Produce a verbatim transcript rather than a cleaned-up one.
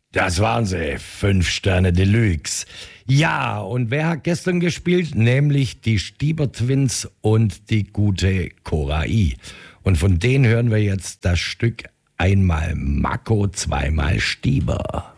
Das waren sie, fünf Sterne Deluxe. Ja, und wer hat gestern gespielt? Nämlich die Stieber Twins und die gute Cora I. Und von denen hören wir jetzt das Stück Einmal Mako, zweimal Stieber.